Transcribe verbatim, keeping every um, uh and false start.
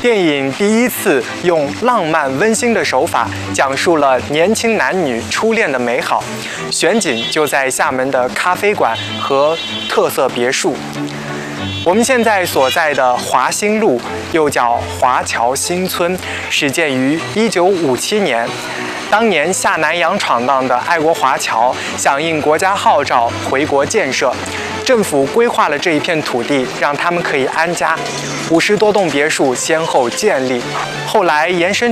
电影第一次用浪漫温馨的手法讲述了年轻男女初恋的美好，选景就在厦门的咖啡馆和特色别墅。我们现在所在的华新路，又叫华侨新村，始建于一九五七年。当年下南洋闯荡的爱国华侨响应国家号召回国建设，政府规划了这一片土地，让他们可以安家。五十多栋别墅先后建立，后来延伸